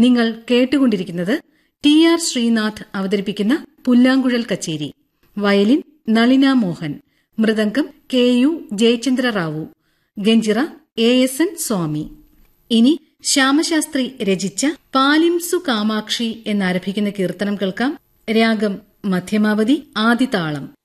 നിങ്ങൾ കേട്ടുകൊണ്ടിരിക്കുന്നത് TR ശ്രീനാഥ് അവതരിപ്പിക്കുന്ന പുല്ലാങ്കുഴൽ കച്ചേരി. Violin Nalina Mohan, mridangam KU Jayachandra Rao, ganjira ASN സ്വാമി. ഇനി ശ്യാമശാസ്ത്രി രചിച്ച പാലിംസു കാമാക്ഷി എന്നാരംഭിക്കുന്ന കീർത്തനം കേൾക്കാം. രാഗം മധ്യമാവധി, ആദിതാളം.